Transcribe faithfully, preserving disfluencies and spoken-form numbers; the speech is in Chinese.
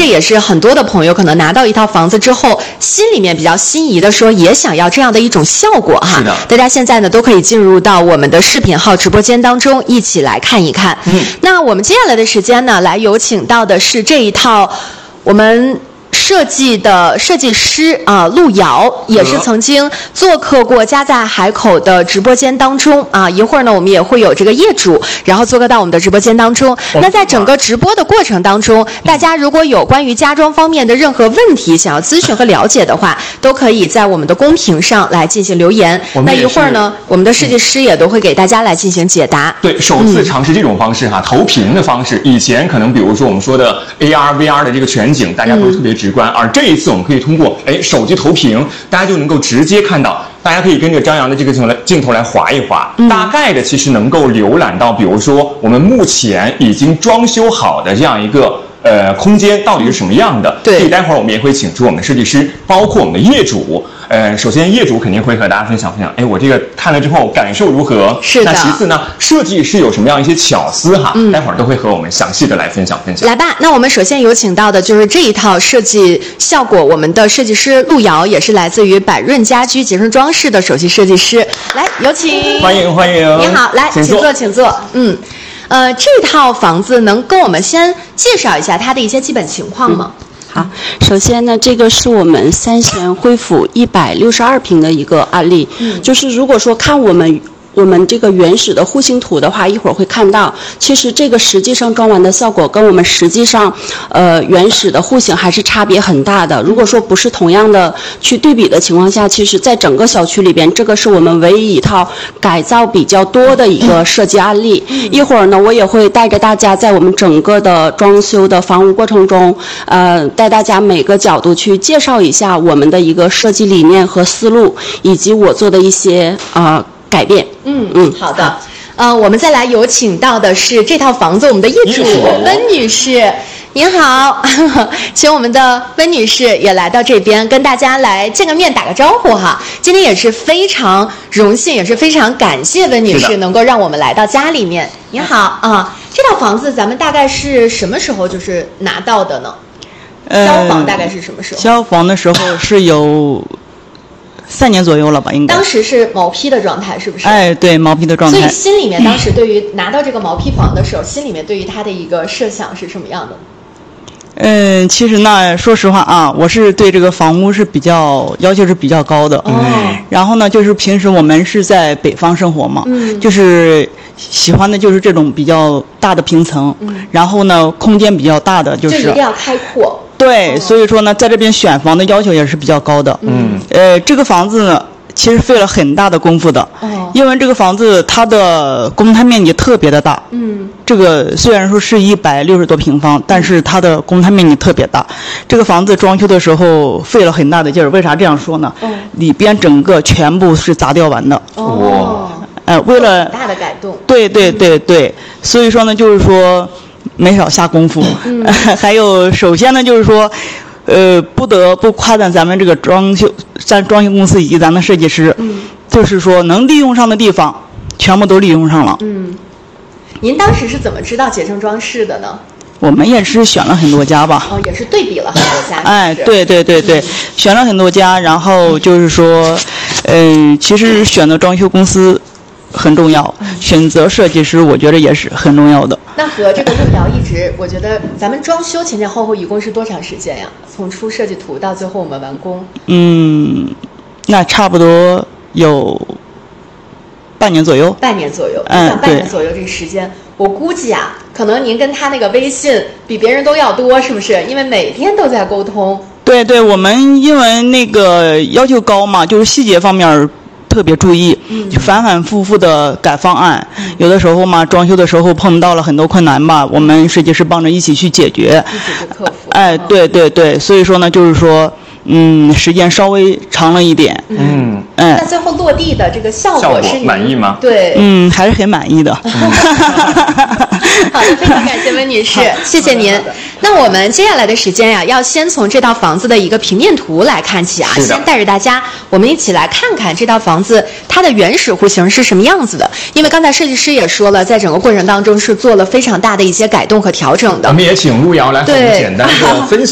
这也是很多的朋友可能拿到一套房子之后，心里面比较心仪的说，也想要这样的一种效果哈。 是的。 大家现在呢都可以进入到我们的视频号直播间当中，一起来看一看。嗯，那我们接下来的时间呢，来有请到的是这一套我们设计的设计师啊，陆瑶也是曾经做客过家在海口的直播间当中啊。一会儿呢，我们也会有这个业主，然后做客到我们的直播间当中。那在整个直播的过程当中，大家如果有关于家装方面的任何问题想要咨询和了解的话，都可以在我们的公屏上来进行留言。那一会儿呢，我们的设计师也都会给大家来进行解答。 对，首次尝试这种方式哈，投屏的方式。以前可能比如说我们说的 A R、V R 的这个全景，大家都特别直观，而这一次我们可以通过哎手机投屏，大家就能够直接看到。大家可以跟着张扬的这个镜头来镜头来划一划，嗯、大概的其实能够浏览到，比如说我们目前已经装修好的这样一个呃空间到底是什么样的。 对， 所以待会儿我们也会请出我们的设计师，包括我们的业主。呃，首先业主肯定会和大家分享分享，哎，我这个看了之后感受如何？ 是的。 那其次呢，设计师有什么样一些巧思哈？嗯、待会儿都会和我们详细的来分享分享。 来吧，那我们首先有请到的就是这一套设计效果，我们的设计师陆瑶也是来自于百润家居节能装饰的首席设计师，来有请。 欢迎欢迎。 你好，来，请坐，请坐。嗯，呃，这套房子能跟我们先介绍一下它的一些基本情况吗？嗯好，首先呢，这个是我们三贤恢复一百六十二平的一个案例，嗯、就是如果说看我们。我们这个原始的户型图的话，一会儿会看到，其实这个实际上装完的效果跟我们实际上，呃，原始的户型还是差别很大的。如果说不是同样的去对比的情况下，其实在整个小区里边，这个是我们唯一一套改造比较多的一个设计案例。一会儿呢，我也会带着大家在我们整个的装修的房屋过程中，呃，带大家每个角度去介绍一下我们的一个设计理念和思路，以及我做的一些呃。改变。 嗯嗯，好的。呃，我们再来有请到的是这套房子我们的业主温女士，您好，请我们的温女士也来到这边跟大家来见个面打个招呼哈。今天也是非常荣幸，也是非常感谢温女士能够让我们来到家里面。您好啊，这套房子咱们大概是什么时候就是拿到的呢？呃、消防大概是什么时候？ 消防的时候是有三年左右了吧，应该。 当时是毛坯的状态，是不是？ 哎，对，毛坯的状态。 所以心里面当时对于拿到这个毛坯房的时候，心里面对于它的一个设想是什么样的？ 嗯，其实呢，说实话啊，我是对这个房屋是比较要求是比较高的。 哦。 然后呢，就是平时我们是在北方生活嘛，嗯，就是喜欢的就是这种比较大的平层，嗯，然后呢，空间比较大的就是。 就一定要开阔。 对，所以说呢，在这边选房的要求也是比较高的。嗯，呃，这个房子呢，其实费了很大的功夫的。哦。因为这个房子它的公摊面积特别的大。嗯。这个虽然说是一百六十多平方，但是它的公摊面积特别大。这个房子装修的时候费了很大的劲儿。为啥这样说呢？哦。里边整个全部是砸掉完的。 哦。 呃，为了。 很大的改动。 对对对对，所以说呢，就是说。没少下功夫，嗯、还有首先呢，就是说，呃，不得不夸赞咱们这个装修，咱装修公司以及咱们设计师，嗯，就是说能利用上的地方，全部都利用上了。 嗯，您当时是怎么知道捷成装饰的呢？ 我们也是选了很多家吧。 哦，也是对比了很多家。 哎，对对对对，嗯、选了很多家，然后就是说，嗯、呃，其实选择装修公司很重要，嗯、选择设计师我觉得也是很重要的。 那和这个陆瑶一直，我觉得咱们装修前前后后一共是多长时间呀？从出设计图到最后我们完工？ 嗯，那差不多有半年左右。 半年左右， 嗯， 想半年左右这个时间，我估计啊，可能您跟他那个微信比别人都要多，是不是？因为每天都在沟通。 对对，我们因为那个要求高嘛，就是细节方面。特别注意，就反反复复的改方案，嗯、有的时候嘛，装修的时候碰到了很多困难吧，我们设计师帮着一起去解决， 一起去克服。 哎，对对对，所以说呢，就是说，嗯，时间稍微长了一点， 嗯嗯。那最后落地的这个效果是你满意吗？ 对， 嗯，还是很满意的。 好的，非常感谢温女士，谢谢您。那我们接下来的时间呀、啊，要先从这套房子的一个平面图来看起啊，先带着大家，我们一起来看看这套房子它的原始户型是什么样子的。因为刚才设计师也说了，在整个过程当中是做了非常大的一些改动和调整的。 我们也请陆瑶来和我们简单的分享。